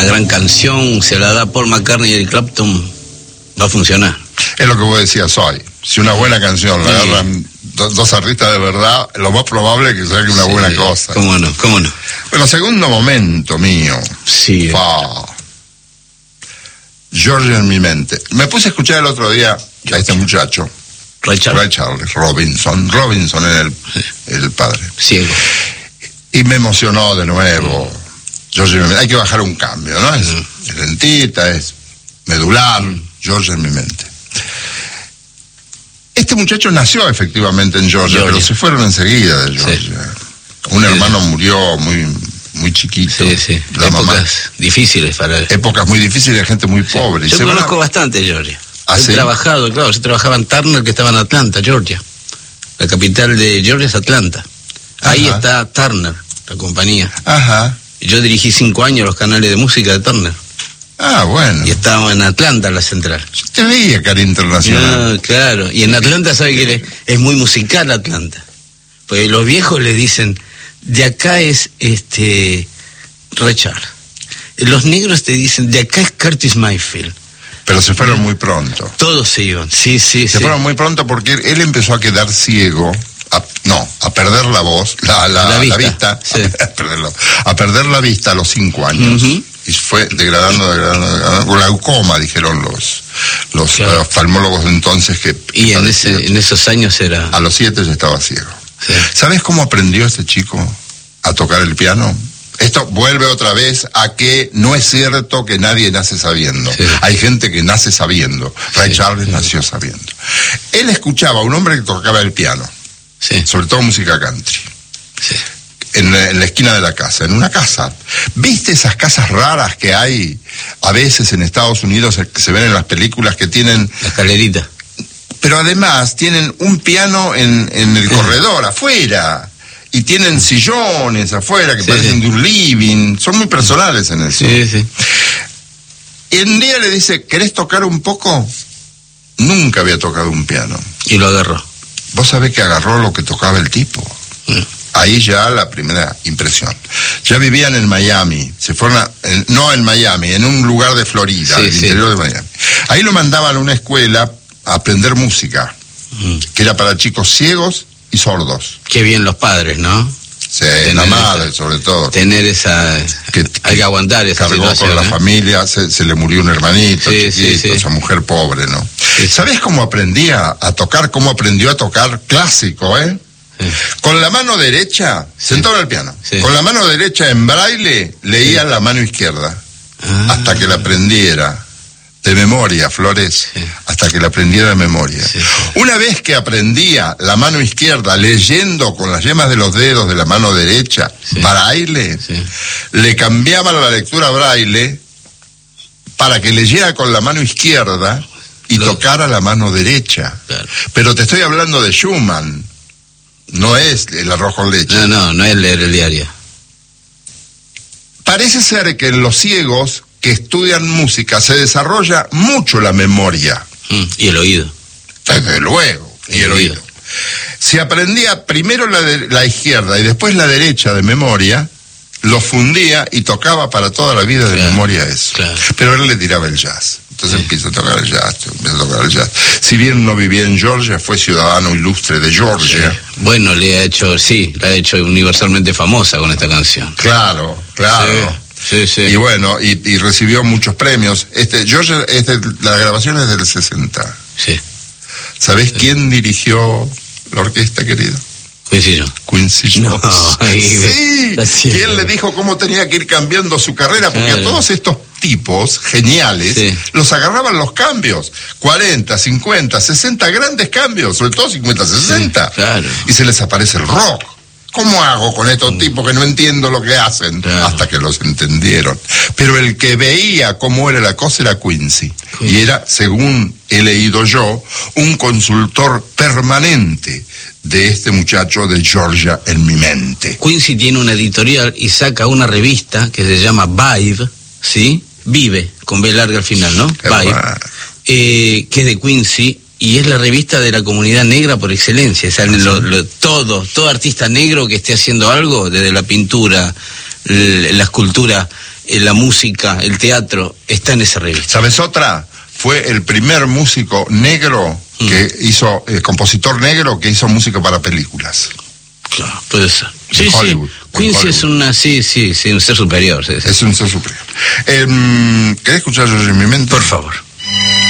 gran canción se la da Paul McCartney y Eric Clapton, va a funcionar. Es lo que vos decías hoy. Si una buena canción la agarran dos artistas de verdad, lo más probable es que salga una buena cosa. ¿Cómo no? Bueno, segundo momento mío. Sí. Georgia en mi mente. Me puse a escuchar el otro día a este muchacho. Ray Charles Robinson era el padre. Ciego. Y me emocionó de nuevo. Georgia en mi mente. Hay que bajar un cambio, ¿no? Es lentita, es medular. Georgia en mi mente. Este muchacho nació efectivamente en Georgia, pero se fueron enseguida de Georgia. Un hermano murió muy chiquito. Sí. La épocas mamá. difíciles para él. Épocas muy difíciles, gente muy pobre. Yo conozco bastante Georgia. He ¿sí? trabajado, claro, yo trabajaba en Turner, que estaba en Atlanta, Georgia. La capital de Georgia es Atlanta. Ahí está Turner, la compañía. Ajá. Yo dirigí 5 años los canales de música de Turner. Ah, bueno. Y estábamos en Atlanta, la central. Yo te veía, cara internacional. No, claro. Y en Atlanta, ¿sabe que es muy musical Atlanta? Pues los viejos le dicen, de acá es Ray Charles. Los negros te dicen, de acá es Curtis Mayfield. Pero se fueron muy pronto. Todos se iban, sí. Se fueron muy pronto porque él empezó a quedar ciego, a perder la voz, la vista, sí. a perder la vista a los 5 años. Y fue degradando, glaucoma, dijeron los oftalmólogos de entonces que... Y en esos años era... A los 7 ya estaba ciego. Sí. ¿Sabes cómo aprendió este chico a tocar el piano? Esto vuelve otra vez a que no es cierto que nadie nace sabiendo. Sí. Hay gente que nace sabiendo. Ray Charles nació sabiendo. Él escuchaba a un hombre que tocaba el piano, sobre todo música country, en la esquina de la casa, en una casa. ¿Viste esas casas raras que hay a veces en Estados Unidos, que se ven en las películas, que tienen... La escalerita. Pero además tienen un piano en el corredor, afuera. Y tienen sillones afuera que parecen de un living. Son muy personales en eso. Sí. Y un día le dice, ¿querés tocar un poco? Nunca había tocado un piano. Y lo agarró. Vos sabés que agarró lo que tocaba el tipo. Ahí ya la primera impresión. Ya vivían en Miami. Se fueron no en Miami, en un lugar de Florida, el interior de Miami. Ahí lo mandaban a una escuela a aprender música, que era para chicos ciegos y sordos. Qué bien los padres, ¿no? Sí, la madre sobre todo. Tener esa... hay que aguantar esa cargó situación. Con la familia, se le murió un hermanito chiquito, esa mujer pobre, ¿no? ¿Sabés cómo aprendía a tocar? ¿Cómo aprendió a tocar clásico, Con la mano derecha, sentado en el piano, con la mano derecha en braille, leía la mano izquierda, hasta que la aprendiera. De memoria, Flores, hasta que la aprendiera de memoria. Una vez que aprendía la mano izquierda leyendo con las yemas de los dedos de la mano derecha, braille, le cambiaban la lectura a braille para que leyera con la mano izquierda y tocara la mano derecha. Claro. Pero te estoy hablando de Schumann, no es el arroz con leche. No es leer el diario. Parece ser que en los ciegos que estudian música se desarrolla mucho la memoria. Y el oído. Desde luego, y el oído. Si aprendía primero la izquierda y después la derecha de memoria, lo fundía y tocaba para toda la vida de memoria eso. Claro. Pero él le tiraba el jazz. Entonces empieza a tocar el jazz. Si bien no vivía en Georgia, fue ciudadano ilustre de Georgia. Bueno, la ha hecho universalmente famosa con esta canción. Claro. Sí. Y bueno, y recibió muchos premios. Georgia, la grabación es del 60. Sí. ¿Sabés quién dirigió la orquesta, querido? Quincy Jones. Sí. ¿Quién le dijo cómo tenía que ir cambiando su carrera? Porque a todos estos tipos geniales los agarraban los cambios. 40, 50, 60 grandes cambios, sobre todo 50, 60. Y se les aparece el rock. ¿Cómo hago con estos tipos que no entiendo lo que hacen? Hasta que los entendieron. Pero el que veía cómo era la cosa era Quincy. Y era, según he leído yo, un consultor permanente de este muchacho de Georgia en mi mente. Quincy tiene una editorial y saca una revista que se llama Vive, ¿sí? Vive, con B larga al final, ¿no? Vive. Que es de Quincy. Y es la revista de la comunidad negra por excelencia. Salen todo artista negro que esté haciendo algo, desde la pintura, la escultura, la música, el teatro, está en esa revista. ¿Sabes otra? Fue el primer músico negro que hizo, compositor negro que hizo música para películas. Claro, puede ser. Sí, Hollywood, Quincy es un ser superior. Es un ser superior. ¿Querés escuchar Yo soy mi mente? Por favor.